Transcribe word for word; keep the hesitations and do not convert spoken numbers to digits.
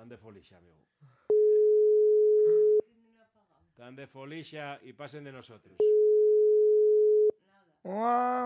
Tan de folixa, amigo. Tan de folixa y pasen de nosotros. Nada.